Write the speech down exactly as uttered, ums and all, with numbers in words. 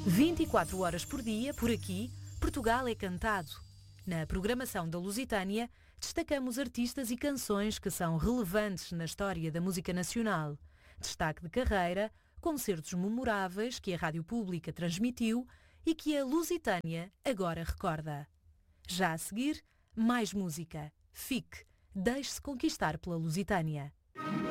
vinte e quatro horas por dia, por aqui, Portugal é cantado. Na programação da Lusitânia, destacamos artistas e canções que são relevantes na história da música nacional. Destaque de carreira, concertos memoráveis que a Rádio Pública transmitiu e que a Lusitânia agora recorda. Já a seguir, mais música. Fique, deixe-se conquistar pela Lusitânia.